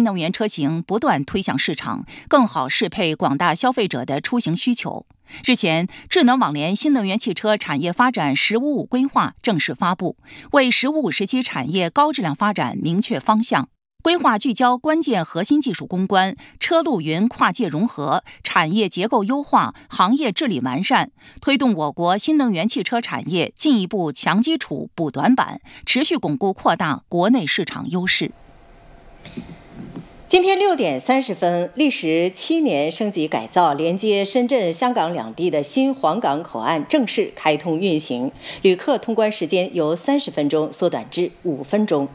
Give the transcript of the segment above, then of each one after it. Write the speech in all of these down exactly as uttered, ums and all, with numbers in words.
能源车型不断推向市场，更好适配广大消费者的出行需求。日前，智能网联新能源汽车产业发展“十五五”规划正式发布，为“十五五”时期产业高质量发展明确方向。规划聚焦关键核心技术攻关、车路云跨界融合、产业结构优化、行业治理完善，推动我国新能源汽车产业进一步强基础补短板，持续巩固扩大国内市场优势。 今天六点三十分，历时七年升级改造、连接深圳、香港两地的新黄岗口岸正式开通运行，旅客通关时间由三十分钟缩短至五分钟。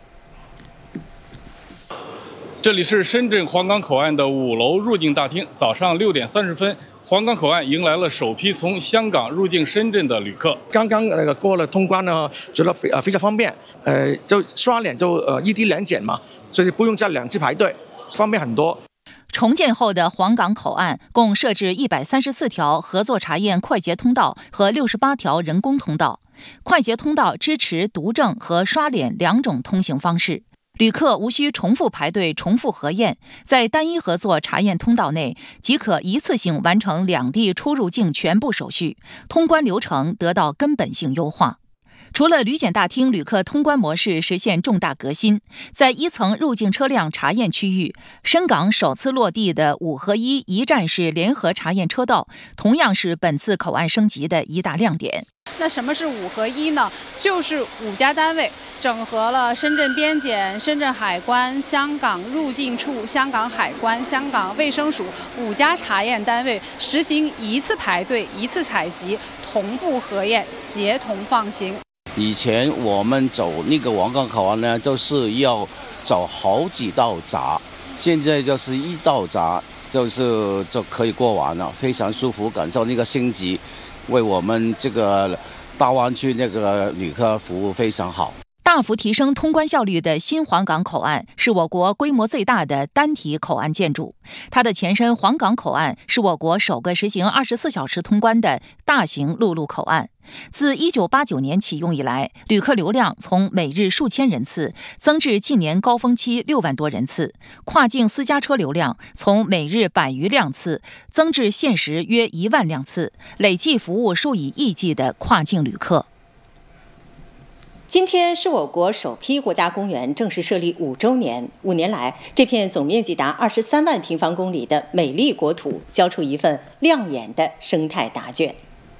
这里是深圳黄岗口岸的五楼入境大厅。早上六点三十分，黄岗口岸迎来了首批从香港入境深圳的旅客。 刚刚那个过了通关呢，觉得非呃非常方便，呃，就刷脸就呃一地两检嘛，所以不用再两次排队，方便很多。 重建后的黄岗口岸共设置一百三十四条合作查验快捷通道和六十八条人工通道。快捷通道支持读证和刷脸两种通行方式。旅客无需重复排队、重复核验，在单一合作查验通道内即可一次性完成两地出入境全部手续，通关流程得到根本性优化。除了旅检大厅旅客通关模式实现重大革新，在一层入境车辆查验区域，深港首次落地的五合一一站式联合查验车道，同样是本次口岸升级的一大亮点。 那什么是五合一呢？就是五家单位整合了深圳边检、深圳海关、香港入境处、香港海关、香港卫生署五家查验单位，实行一次排队、一次采集、同步核验、协同放行。 以前我们走那个黄岗口岸呢，就是要走好几道闸，现在就是一道闸，就是就可以过完了，非常舒服，感受那个升级。为我们这个大湾区那个旅客服务非常好。 大幅提升通关效率的新黄岗口岸是我国规模最大的单体口岸建筑。它的前身黄岗口岸是我国首个实行二十四小时通关的大型陆路口岸。自一九八九年启用以来，旅客流量从每日数千人次增至近年高峰期六万多人次，跨境私家车流量从每日百余辆次增至现时约一万辆次，累计服务数以亿计的跨境旅客。 今天是我国首批国家公园正式设立五周年。五年来，这片总面积达二十三万平方公里的美丽国土，交出一份亮眼的生态答卷。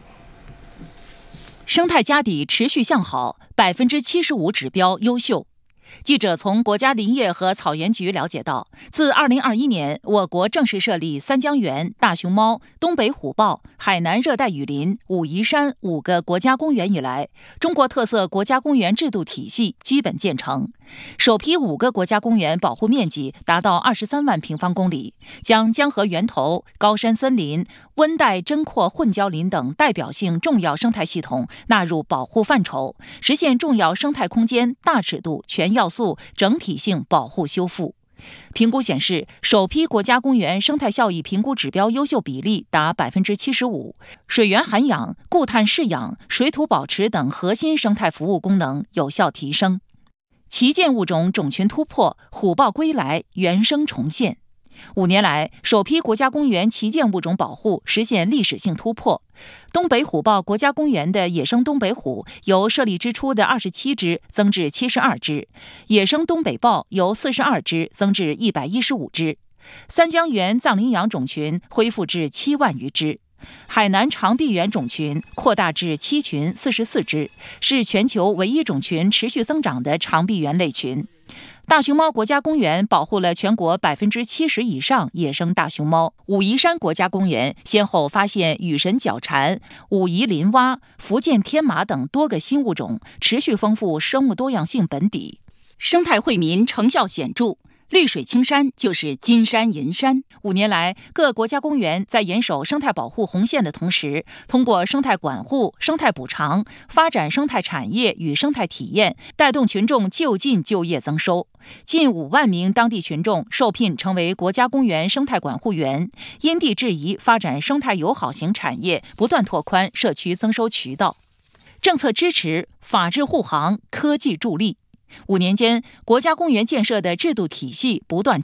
生态家底持续向好，百分之七十五指标优秀。记者从国家林业和草原局了解到，自二零二一年我国正式设立三江源、大熊猫、东北虎豹、海南热带雨林、武夷山五个国家公园以来，中国特色国家公园制度体系基本建成。首批五个国家公园保护面积达到二十三万平方公里，将江河源头、高山森林、温带针阔混交林等代表性重要生态系统纳入保护范畴，实现重要生态空间大尺度全要素整体性保护修复。评估显示，首批国家公园生态效益评估指标优秀比例达百分之七十五，水源涵养、固碳释养、水土保持等核心生态服务功能有效提升。旗舰物种种群突破，虎豹归来，原生重现。五年来，首批国家公园旗舰物种保护实现历史性突破。东北虎豹国家公园的野生东北虎由设立之初的二十七只增至七十二只，野生东北豹由四十二只增至一百一十五只。三江源藏羚羊种群恢复至七万余只。海南长臂猿种群扩大至七群四十四只，是全球唯一种群持续增长的长臂猿类群。大熊猫国家公园保护了全国百分之七十以上野生大熊猫。武夷山国家公园先后发现羽神角蝉、武夷林蛙、福建天麻等多个新物种，持续丰富生物多样性本底。生态惠民成效显著。绿水青山就是金山银山。五年来，各国家公园在严守生态保护红线的同时，通过生态管护、生态补偿、发展生态产业与生态体验，带动群众就近就业增收。近五万名当地群众受聘成为国家公园生态管护员，因地制宜发展生态友好型产业，不断拓宽社区增收渠道。政策支持、法治护航、科技助力。五年间，国家公园建设的制度体系不断